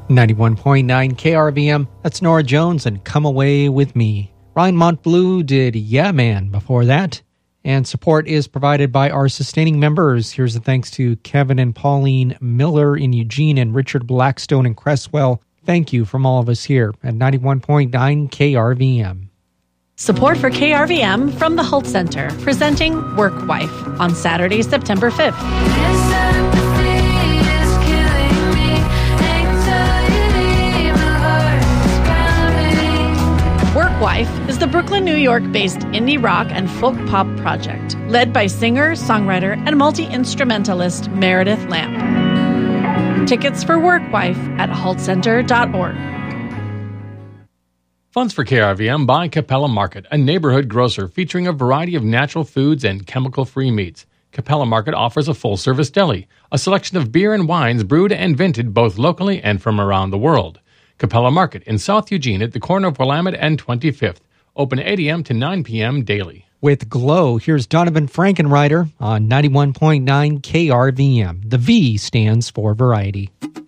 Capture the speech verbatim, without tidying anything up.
ninety-one point nine K R V M, that's Nora Jones and Come Away With Me. Ryan Montbleu did Yeah Man before that. And support is provided by our sustaining members. Here's a thanks to Kevin and Pauline Miller in Eugene and Richard Blackstone in Cresswell. Thank you from all of us here at ninety-one point nine K R V M. Support for K R V M from the Hult Center, presenting Work Wife on Saturday, September fifth. Work Wife is the Brooklyn, New York-based indie rock and folk pop project, led by singer, songwriter, and multi-instrumentalist Meredith Lamb. Tickets for Work Wife at hult center dot org. Funds for K R V M by Capella Market, a neighborhood grocer featuring a variety of natural foods and chemical-free meats. Capella Market offers a full-service deli, a selection of beer and wines brewed and vinted both locally and from around the world. Capella Market in South Eugene at the corner of Willamette and twenty-fifth. Open eight a.m. to nine p.m. daily. With Glow, here's Donovan Frankenreiter on ninety-one point nine K R V M. The V stands for variety.